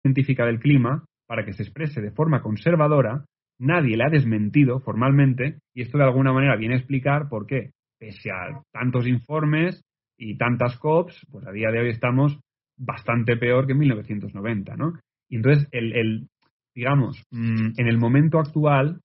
científica del clima para que se exprese de forma conservadora. Nadie le ha desmentido formalmente y esto de alguna manera viene a explicar por qué, pese a tantos informes y tantas COPs, pues a día de hoy estamos bastante peor que en 1990, ¿no? Y entonces, digamos, en el momento actual,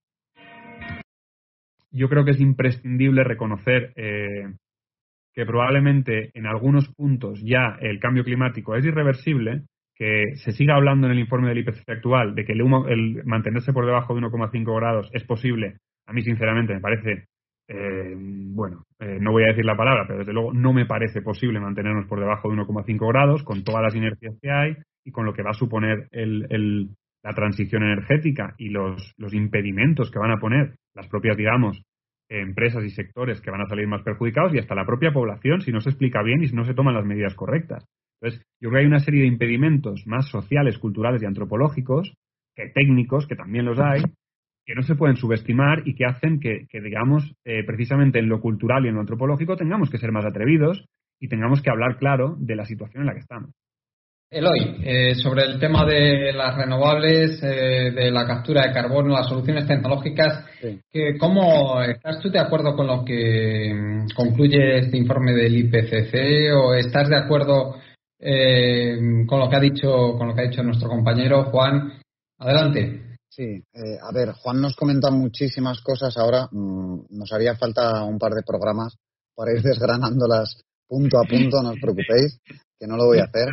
yo creo que es imprescindible reconocer que probablemente en algunos puntos ya el cambio climático es irreversible, que se siga hablando en el informe del IPCC actual de que el mantenerse por debajo de 1,5 grados es posible. A mí, sinceramente, me parece, no voy a decir la palabra, pero desde luego no me parece posible mantenernos por debajo de 1,5 grados con todas las inercias que hay y con lo que va a suponer la transición energética y los impedimentos que van a poner las propias, digamos, empresas y sectores que van a salir más perjudicados y hasta la propia población si no se explica bien y si no se toman las medidas correctas. Entonces, yo creo que hay una serie de impedimentos más sociales, culturales y antropológicos, que técnicos, que también los hay, que no se pueden subestimar y que hacen que digamos, precisamente en lo cultural y en lo antropológico tengamos que ser más atrevidos y tengamos que hablar claro de la situación en la que estamos. Eloy, sobre el tema de las renovables, de la captura de carbono, las soluciones tecnológicas, sí. ¿Cómo estás tú de acuerdo con lo que concluye este informe del IPCC o estás de acuerdo con lo que ha dicho nuestro compañero Juan? Adelante. Sí, a ver, Juan nos comenta muchísimas cosas ahora. Nos haría falta un par de programas para ir desgranándolas punto a punto, no os preocupéis, que no lo voy a hacer.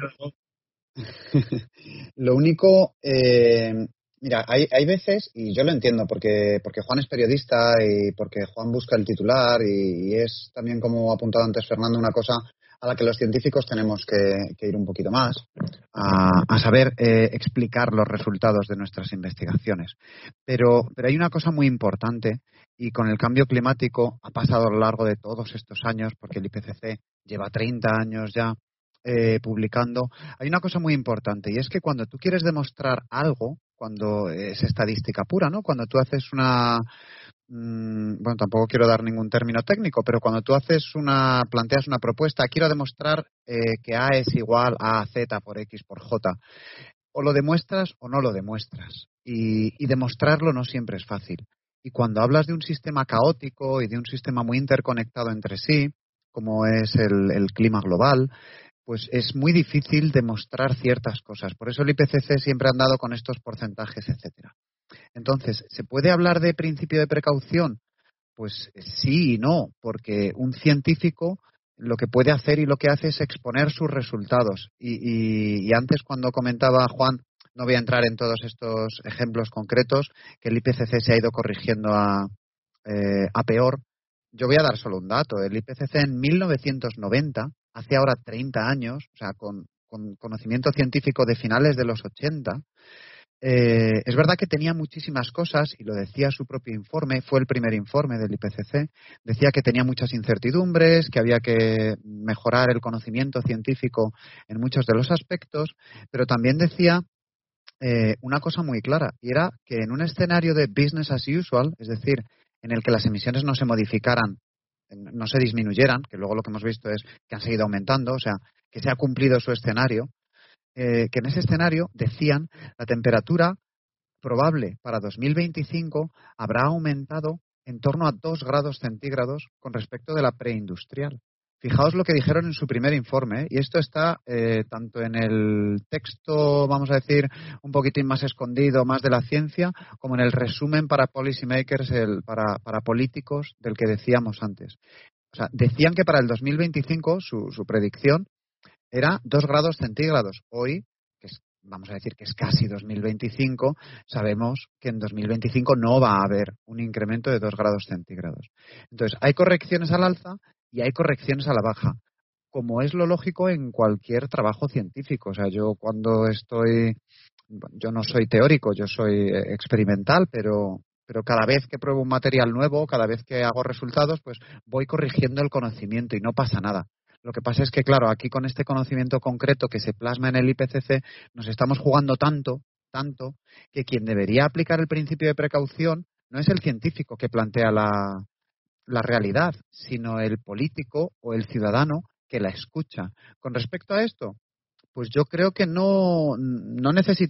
Lo único, mira, hay veces, y yo lo entiendo, porque Juan es periodista y porque Juan busca el titular y es también, como ha apuntado antes Fernando, una cosa a la que los científicos tenemos que ir un poquito más, a saber explicar los resultados de nuestras investigaciones. Pero hay una cosa muy importante, y con el cambio climático ha pasado a lo largo de todos estos años, porque el IPCC lleva 30 años ya publicando. Hay una cosa muy importante, y es que cuando tú quieres demostrar algo, cuando es estadística pura, ¿no? Cuando tú haces bueno, tampoco quiero dar ningún término técnico, pero cuando tú planteas una propuesta, quiero demostrar que A es igual a Z por X por J. O lo demuestras o no lo demuestras. Y demostrarlo no siempre es fácil. Y cuando hablas de un sistema caótico y de un sistema muy interconectado entre sí, como es el clima global, pues es muy difícil demostrar ciertas cosas. Por eso el IPCC siempre ha andado con estos porcentajes, etcétera. Entonces, ¿se puede hablar de principio de precaución? Pues sí y no, porque un científico lo que puede hacer y lo que hace es exponer sus resultados. Y antes, cuando comentaba Juan, no voy a entrar en todos estos ejemplos concretos, que el IPCC se ha ido corrigiendo a peor. Yo voy a dar solo un dato. El IPCC en 1990, hace ahora 30 años, o sea, con conocimiento científico de finales de los 80, es verdad que tenía muchísimas cosas, y lo decía su propio informe, fue el primer informe del IPCC, decía que tenía muchas incertidumbres, que había que mejorar el conocimiento científico en muchos de los aspectos, pero también decía una cosa muy clara, y era que en un escenario de business as usual, es decir, en el que las emisiones no se modificaran, no se disminuyeran, que luego lo que hemos visto es que han seguido aumentando, o sea, que se ha cumplido su escenario, que en ese escenario, decían, la temperatura probable para 2025 habrá aumentado en torno a 2 grados centígrados con respecto de la preindustrial. Fijaos lo que dijeron en su primer informe, y esto está tanto en el texto, vamos a decir, un poquitín más escondido, más de la ciencia, como en el resumen para policymakers, para políticos del que decíamos antes. O sea, decían que para el 2025 su predicción era 2 grados centígrados. Hoy, vamos a decir que es casi 2025, sabemos que en 2025 no va a haber un incremento de 2 grados centígrados. Entonces, hay correcciones al alza y hay correcciones a la baja, como es lo lógico en cualquier trabajo científico. O sea, yo no soy teórico, yo soy experimental, pero cada vez que pruebo un material nuevo, cada vez que hago resultados, pues voy corrigiendo el conocimiento y no pasa nada. Lo que pasa es que, claro, aquí con este conocimiento concreto que se plasma en el IPCC, nos estamos jugando tanto, que quien debería aplicar el principio de precaución no es el científico que plantea la realidad, sino el político o el ciudadano que la escucha. Con respecto a esto, pues yo creo que no necesitamos